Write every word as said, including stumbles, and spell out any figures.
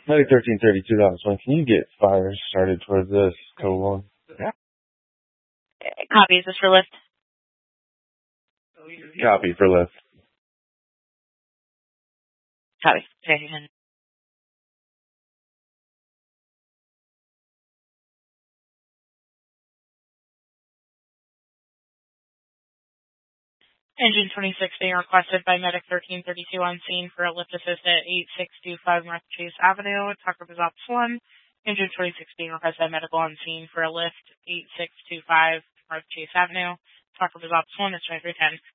Medic thirteen thirty-two, that was one. Can you get fire started towards this code one? Yeah. Copy. Is this for lift? Copy for lift. Copy. Okay. Engine twenty-six being requested by Medic thirteen thirty-two on scene for a lift assist at eight six two five North Chase Avenue. Talk group is ops one. Engine twenty-six being requested by medical on scene for a lift eight six two five North Chase Avenue. Talk group is ops one. It's twenty-three ten.